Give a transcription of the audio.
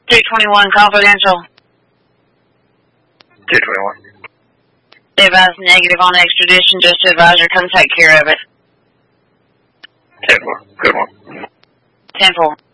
221 confidential. 221. They advise negative on extradition, just to advise her come take care of it. 10-4. Good one. 10-4.